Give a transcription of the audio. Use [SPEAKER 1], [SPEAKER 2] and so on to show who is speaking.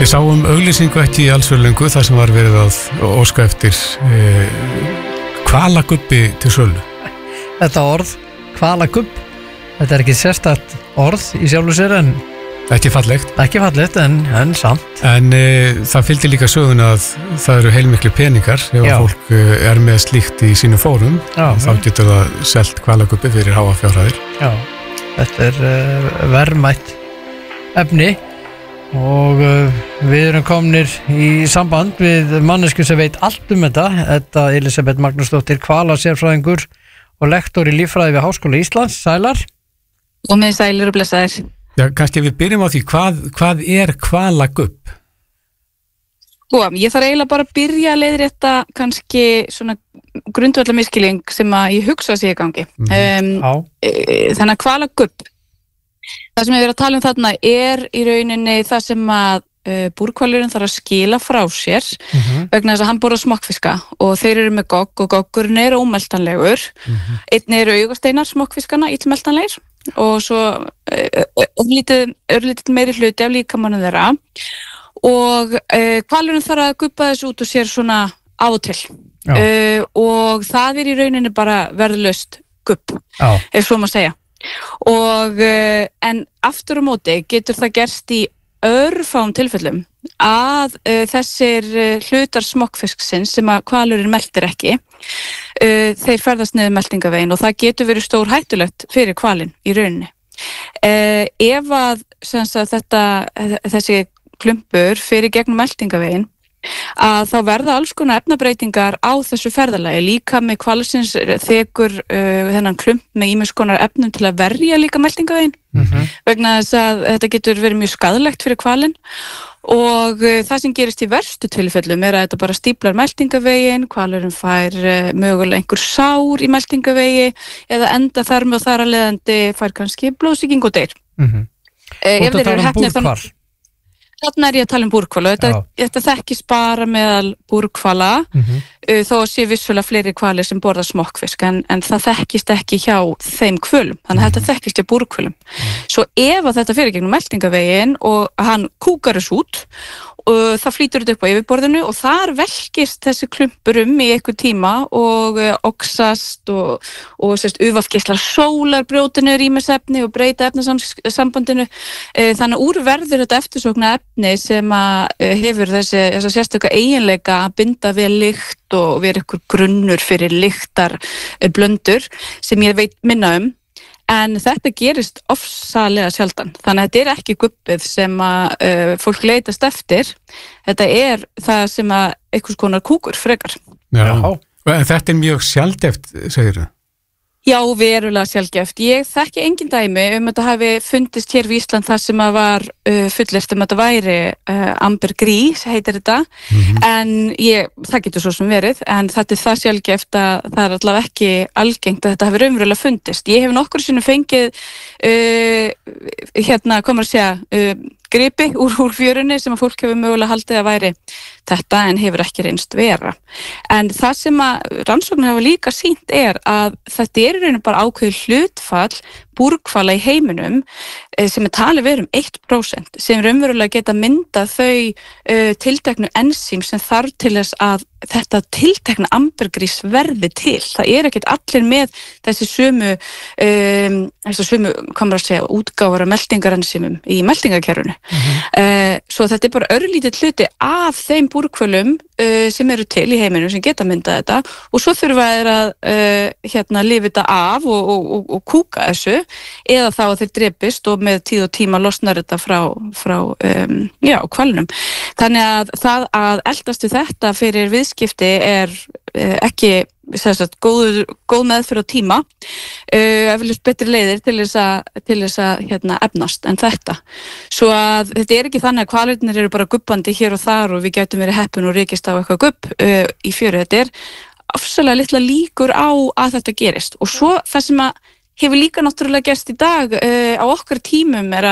[SPEAKER 1] Við sáum auglýsingu ekki í allsverðlengu þar sem var verið að óska eftir hvalagubbi til sölu.
[SPEAKER 2] Þetta orð, hvalagubb, þetta ekki sérstakt orð í sjálfu sér en
[SPEAKER 1] Ekki fallegt.
[SPEAKER 2] Ekki fallegt en samt.
[SPEAKER 1] En það fylgdi líka söguna að það eru heilmiklu peningar ef fólk með slíkt í sínum fórum. Þá getur það selt hvalagubbi fyrir háa fjárhæðir.
[SPEAKER 2] Já, þetta verðmætt efni og við erum komnir í samband við mannesku sem veit allt þetta Elisabeth Magnúsdóttir, hvalasérfræðingur og lektor í líffræði við Háskóla Íslands. Sælar.
[SPEAKER 3] Og með sælir og blessaðir.
[SPEAKER 1] Já, kannski við byrjum á því, hvað hvalagubbi?
[SPEAKER 3] Ég þarf eiginlega bara að byrja að leiðrétta kannski svona grundvallarmisskilning sem að ég hugsa sig í gangi. Þannig að hvalagubbi, það sem ég verið að tala um þarna í rauninni það sem að búrhvalurinn þarf að skila frá sér vegna þess að hann borðar smokkfiska og þeir eru með gogg og goggurinn ómeltanlegur. Einn eru augasteinar smokkfiskana illmeltanlegir og svo örlítið meiri hluti af líkamanum þeirra og hvalurinn þarf að gubba þessu út og sér svona af og til og það í rauninni bara verðlaust gubb, ef svo má segja. En aftur á móti getur það gerst í örfáum tilfellum að þessir hlutar smokkfisksins sem að hvalurinn meltir ekki þeir ferðast niður meltingaveginn og það getur verið stór hættulegt fyrir hvalinn í rauninni. Ef að þessi klumpur fyrir gegnum meltingaveginn að þá verða alls konar efnabreytingar á þessu ferðalagi. Líkami hvalsins þekur þennan klump með ýmiss konar efnum til að verja líka meltingaveginn vegna þess að þetta getur verið mjög skaðlegt fyrir hvalinn og það sem gerist í verstu tilfellum að þetta bara stíflar meltingaveginn, hvalurinn fær mögulega einhver sár í meltingavegi eða enda þar með og þar að leiðandi fær kannski blóðsýking og deyr.
[SPEAKER 2] Ef þeir eru heppnir þannig
[SPEAKER 3] Þarna ég að tala um búrhvala. Þetta þekkist bara meðal búrhvala þó sé vissulega fleiri hvalir sem borða smokkfisk en það þekkist ekki hjá þeim hvölum. Þannig að þetta þekkist hjá búrhvölum. Svo ef að þetta fyrir gegnum meltingaveginn og hann kúkar þess út og það flýtur þetta upp á yfirborðinu og þar velkist þessi klumpur í einhver tíma og oxast og UV-geislar sólar brjóta niður ýmisefni og breyta efnasambandinu. Þannig að úr verður þetta eftirsókna efni sem að hefur þessa sérstöka eiginleika að binda við lykt og vera einhver grunnur fyrir lyktar blöndur sem ég veit minna en þetta gerist ofsalega sjaldan. Þannig að þetta ekki gubbið sem að fólk leitast eftir. Þetta það sem að einhvers konar kúkur frekar.
[SPEAKER 1] Já. En þetta mjög sjaldgæft, segirðu?
[SPEAKER 3] Já, verulega sjaldgæft. Ég þekki engin dæmi þetta hafi fundist hér við Ísland þar sem að var fullyrt að þetta væri ambergris, heitir þetta. En það getur svo sem verið, en þetta það sjaldgæft að það allavega ekki algengt að þetta hafi raunverulega fundist. Ég hef nokkur sinnum fengið gripi úr fjörunni sem að fólk hefur mögulega haldið að væri þetta en hefur ekki reynst vera. En það sem að rannsóknir hafa líka sýnt að þetta í rauninni bara ákveðið hlutfall búrhvala í heiminum sem talið verið 1% sem raunverulega geta myndað þau tilteknu ensím sem þarf til þess að þetta tiltekna ambergrís verði til. Það ekkert allir með þessi sömu hvað maður að segja, útgáfur af meltingarensímum í meltingakerfinu. Svo þetta bara örlítið hluti af þeim búrhvölum sem eru til í heiminum sem geta myndað þetta og svo þurfa þeir að lifa þetta af og kúka þessu eða þá að þeir drepist og með tíð og tíma losnar þetta frá hvalnum. Þannig að það að eldast við þetta fyrir viðskipti ekki góð meðferð á tíma eflaust betri leiðir til þess að efnast en þetta. Svo að þetta ekki þannig að hvalirnir eru bara gubbandi hér og þar og við gætum verið heppin og rekist á eitthvað gubb í fjöru. Þetta ofsalega litla líkur á að þetta gerist og svo það sem að hefur líka náttúrulega gerst í dag á okkar tímum